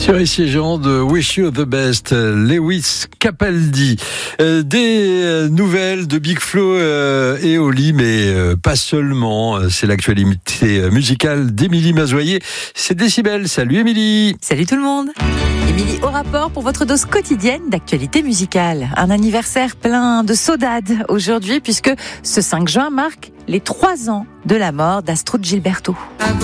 Sur Ici Jean de Wish You the Best, Lewis Capaldi. Des nouvelles de Big Flo et Oli, mais pas seulement. C'est l'actualité musicale d'Émilie Mazoyer. C'est Décibel. Salut Émilie. Salut tout le monde. Émilie au rapport pour votre dose quotidienne d'actualité musicale. Un anniversaire plein de saudade aujourd'hui, puisque ce 5 juin marque les 3 ans de la mort d'Astrud Gilberto.